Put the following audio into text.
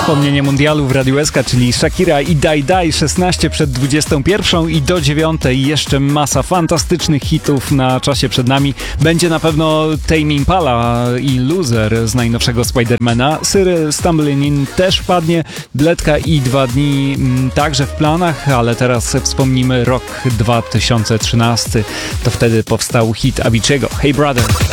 wspomnienie mundialu w Radiu SK, czyli Shakira i Die Die, 16 przed 21 i do 9 jeszcze masa fantastycznych hitów na czasie przed nami. Będzie na pewno Tame Impala i Loser z najnowszego Spidermana. Syry Stumbling In też padnie, Dletka i 2 dni także w planach, ale teraz wspomnimy rok 2013. To wtedy powstał hit Avicii'ego, Hey Brother.